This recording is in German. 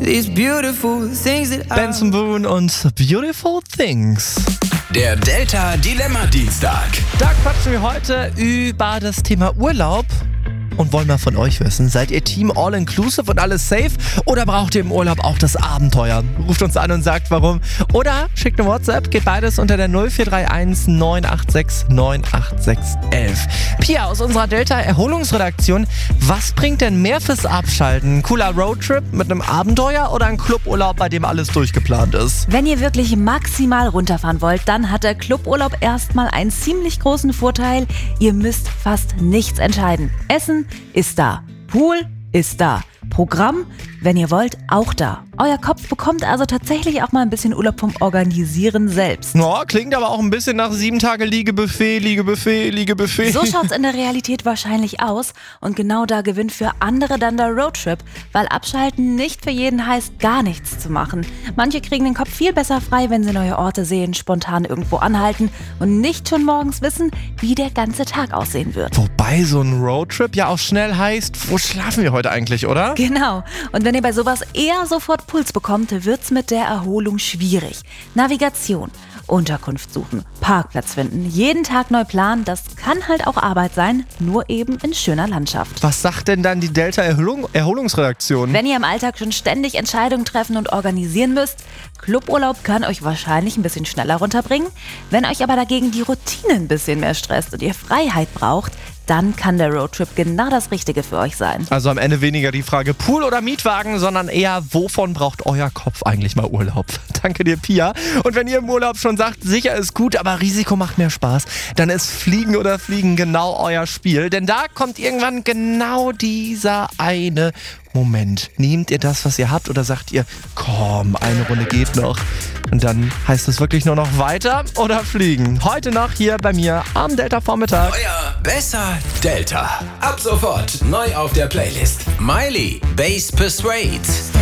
these beautiful things that I... Benson Boone und Beautiful Things. Der Delta Dilemma Dienstag. Da quatschen wir heute über das Thema Urlaub und wollen mal von euch wissen, seid ihr Team All-Inclusive und alles safe oder braucht ihr im Urlaub auch das Abenteuer? Ruft uns an und sagt warum. Oder schickt eine WhatsApp, geht beides unter der 0431 986 98611. Pia aus unserer Delta-Erholungsredaktion, was bringt denn mehr fürs Abschalten? Ein cooler Roadtrip mit einem Abenteuer oder ein Cluburlaub, bei dem alles durchgeplant ist? Wenn ihr wirklich maximal runterfahren wollt, dann hat der Cluburlaub erstmal einen ziemlich großen Vorteil. Ihr müsst fast nichts entscheiden. Essen ist da. Pool ist da. Programm, wenn ihr wollt, auch da. Euer Kopf bekommt also tatsächlich auch mal ein bisschen Urlaub vom Organisieren selbst. Ja, klingt aber auch ein bisschen nach 7 Tage Liegebuffet, Liegebuffet, Liegebuffet. So schaut's in der Realität wahrscheinlich aus und genau da gewinnt für andere dann der Roadtrip, weil Abschalten nicht für jeden heißt, gar nichts zu machen. Manche kriegen den Kopf viel besser frei, wenn sie neue Orte sehen, spontan irgendwo anhalten und nicht schon morgens wissen, wie der ganze Tag aussehen wird. Wobei so ein Roadtrip ja auch schnell heißt, wo schlafen wir heute eigentlich, oder? Genau. Und wenn ihr bei sowas eher sofort Puls bekommt, wird's mit der Erholung schwierig. Navigation, Unterkunft suchen, Parkplatz finden, jeden Tag neu planen, das kann halt auch Arbeit sein, nur eben in schöner Landschaft. Was sagt denn dann die Delta-Erholungsredaktion? Wenn ihr im Alltag schon ständig Entscheidungen treffen und organisieren müsst, Cluburlaub kann euch wahrscheinlich ein bisschen schneller runterbringen. Wenn euch aber dagegen die Routine ein bisschen mehr stresst und ihr Freiheit braucht, dann kann der Roadtrip genau das Richtige für euch sein. Also am Ende weniger die Frage Pool oder Mietwagen, sondern eher, wovon braucht euer Kopf eigentlich mal Urlaub? Danke dir, Pia. Und wenn ihr im Urlaub schon sagt, sicher ist gut, aber Risiko macht mehr Spaß, dann ist Fliegen oder Fliegen genau euer Spiel. Denn da kommt irgendwann genau dieser eine Moment. Nehmt ihr das, was ihr habt, oder sagt ihr, komm, eine Runde geht noch? Und dann heißt es wirklich nur noch weiter oder fliegen. Heute noch hier bei mir am Delta-Vormittag. Euer besser Delta. Ab sofort neu auf der Playlist. Miley, Bass Persuade.